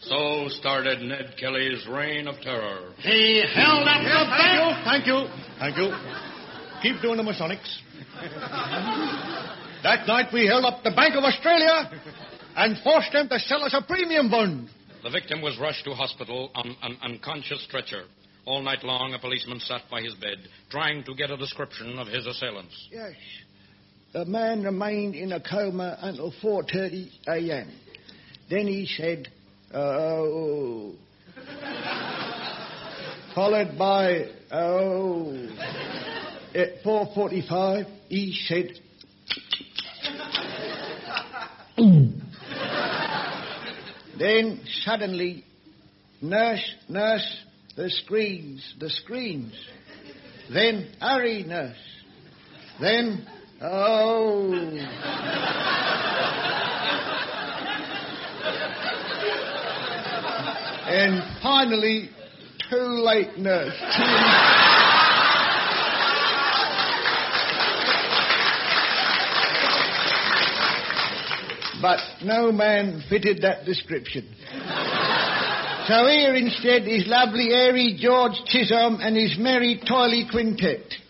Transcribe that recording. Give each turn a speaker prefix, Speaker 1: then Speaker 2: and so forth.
Speaker 1: So started Ned Kelly's reign of terror.
Speaker 2: He held up the bank.
Speaker 3: Thank you. Keep doing the Masonics. That night we held up the Bank of Australia and forced them to sell us a premium bond.
Speaker 1: The victim was rushed to hospital on an unconscious stretcher. All night long, a policeman sat by his bed, trying to get a description of his assailants.
Speaker 4: Yes. The man remained in a coma until 4:30 a.m. Then he said, oh. Followed by, oh. At 4:45, he said, Then suddenly, nurse, the screens. Then, hurry, nurse. Then, oh. And finally, too late, nurse. But no man fitted that description. So here instead is lovely, airy George Chisholm and his merry toily quintet.